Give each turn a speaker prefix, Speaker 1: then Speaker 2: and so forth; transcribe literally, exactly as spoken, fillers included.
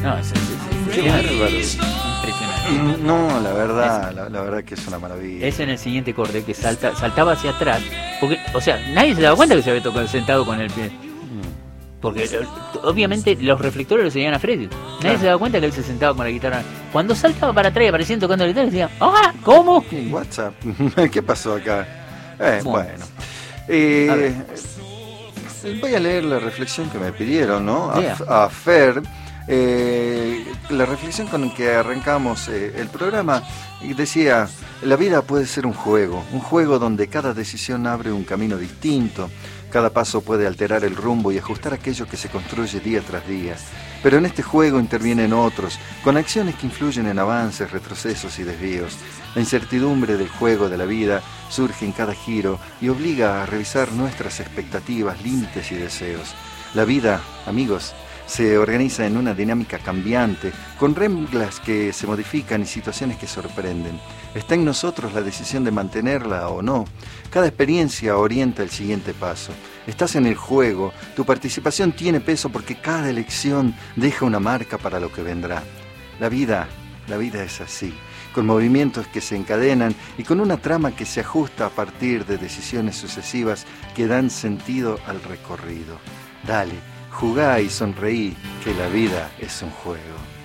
Speaker 1: No, es, es, es,
Speaker 2: Qué
Speaker 1: es
Speaker 2: bárbaro.
Speaker 1: impresionante.
Speaker 2: No, la verdad, la, la verdad que es una maravilla.
Speaker 1: Es en el siguiente corte que salta, saltaba hacia atrás, porque, o sea, nadie se daba cuenta que se había tocado, sentado con el pie. Porque eh, obviamente los reflectores lo seguían a Freddy. Nadie
Speaker 2: Claro.
Speaker 1: se daba cuenta que él se sentaba con la guitarra. Cuando saltaba para atrás y aparecían tocando la guitarra, decían, ¡ah! ¿Cómo?
Speaker 2: WhatsApp, ¿qué pasó acá? Eh,
Speaker 1: Bueno.
Speaker 2: bueno, Eh,
Speaker 1: A ver.
Speaker 2: voy a leer la reflexión que me pidieron, ¿no?
Speaker 1: Lea.
Speaker 2: A, a Fer, eh, la reflexión con que arrancamos eh, el programa decía: la vida puede ser un juego, un juego donde cada decisión abre un camino distinto. Cada paso puede alterar el rumbo y ajustar aquello que se construye día tras día. Pero en este juego intervienen otros, con acciones que influyen en avances, retrocesos y desvíos. La incertidumbre del juego de la vida surge en cada giro y obliga a revisar nuestras expectativas, límites y deseos. La vida, amigos, se organiza en una dinámica cambiante, con reglas que se modifican y situaciones que sorprenden. Está en nosotros la decisión de mantenerla o no. Cada experiencia orienta el siguiente paso. Estás en el juego, tu participación tiene peso porque cada elección deja una marca para lo que vendrá. La vida, la vida es así, con movimientos que se encadenan y con una trama que se ajusta a partir de decisiones sucesivas que dan sentido al recorrido. Dale, jugá y sonreí, que la vida es un juego.